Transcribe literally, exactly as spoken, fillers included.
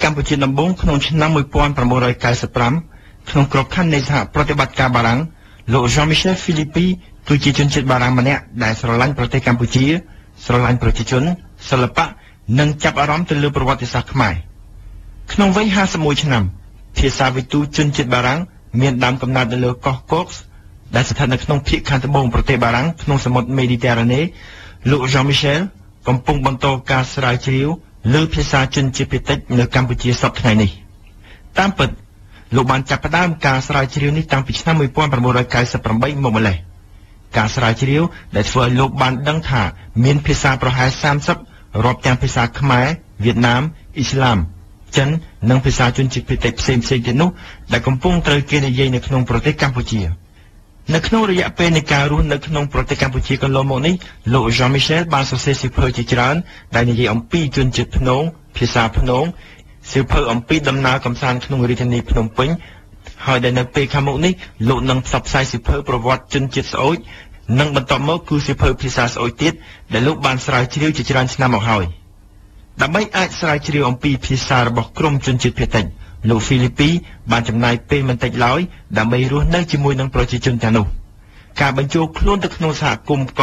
កម្ពុជាដំបូងក្នុងឆ្នាំmột nghìn chín trăm chín mươi lămក្នុងក្របខ័ណ្ឌនៃសហប្រតិបត្តិការបារាំងលោក Jean-Michel Philippe គឺជាជនជាតិបារាំងម្នាក់ដែលស្រឡាញ់ប្រទេសកម្ពុជាស្រឡាញ់ប្រជាជនសិល្បៈនិងចាប់អារម្មណ៍ទៅលើប្រវត្តិសាស្ត្រខ្មែរក្នុងវ័យห้าสิบเอ็ดឆ្នាំភាសាវិទូជនជាតិបារាំងមានដើមកំណើតនៅលើកោះកុកសដែលស្ថិតនៅក្នុងភាគខាងត្បូងប្រទេសបារាំងក្នុងសមុទ្រមេឌីទែរ៉ាណេលោក Jean-Michel កំពុងបន្តការស្រាវជ្រាវលើភាសាជនជាតិភាគតិចនៅកម្ពុជាសប្តាហ៍ថ្ងៃនេះតាមពិតលោកបានចាប់ផ្ដើមការស្រាវជ្រាវនេះតាំងពីឆ្នាំmột nghìn chín trăm chín mươi támមកម្លេះការស្រាវជ្រាវដែលធ្វើឲ្យលោកបានដឹងថាមានភាសាប្រហែលសាមសិបរាប់ទាំងភាសាខ្មែរវៀតណាមអ៊ីស្លាមចិននិងភាសាជនជាតិភាគតិចផ្សេងៗទៀតនោះដែលកំពុងត្រូវគេនិយាយនៅក្នុងប្រទេសកម្ពុជានៅក្នុងរយៈពេលនៃការរស់នៅក្នុងប្រទេសកម្ពុជាកន្លងមកនេះលោក Jean-Michel បានសរសេរសៀវភៅជាច្រើនដែលនិយាយអំពីជនជាតិភ្នងភាសាភ្នងសៀវភៅអំពីដំណើរកម្សាន្តក្នុងរាជធានីភ្នំពេញហើយដែលនៅពេលខាងមុខនេះលោកនឹងផ្សព្វផ្សាយសៀវភៅប្រវត្តិជនជាតិស្អុយនិងបន្តមកគឺសៀវភៅភាសាស្អុយទៀតដែលលោកបានស្រាវជ្រាវជាច្រើនឆ្នាំមកហើយដើម្បីអាចស្រាវជ្រាវអំពីភាសារបស់ក្រុមជនជាតិភាគតិចលោក Philippe បានចំណាយពេលមិនតិចឡើយដើម្បីរស់នៅជាមួយនឹងប្រជាជនទាំងនោះការបញ្ចូលខ្លួនទៅក្នុងសហគមន៍